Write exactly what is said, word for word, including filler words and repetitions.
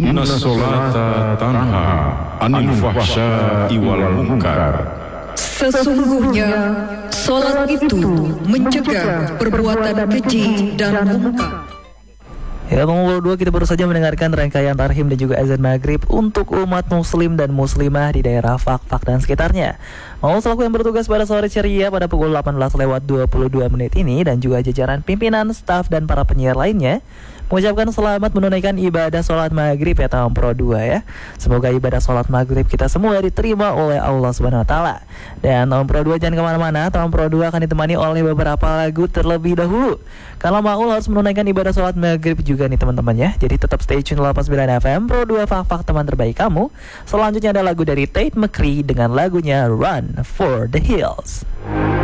Inna sholata tanha anil fahsya'i wal munkar. Sesungguhnya salat itu mencegah perbuatan keji dan munkar. Ya, nomor dua, kita baru saja mendengarkan rangkaian tarhim dan juga azan maghrib untuk umat muslim dan muslimah di daerah Fak-Fak dan sekitarnya. Mau selaku yang bertugas pada sore ceria pada pukul delapan belas lewat dua puluh dua menit ini, dan juga jajaran pimpinan, staf dan para penyiar lainnya mengucapkan selamat menunaikan ibadah sholat maghrib ya tahun Pro dua ya. Semoga ibadah sholat maghrib kita semua diterima oleh Allah Subhanahu Wa Taala. Dan tahun Pro dua jangan kemana-mana, tahun Pro dua akan ditemani oleh beberapa lagu terlebih dahulu. Kalau mau harus menunaikan ibadah sholat maghrib juga nih teman-teman ya. Jadi tetap stay tune delapan puluh sembilan F M Pro dua Fak-Fak, teman terbaik kamu. Selanjutnya ada lagu dari Tate McRae dengan lagunya Run for the Hills.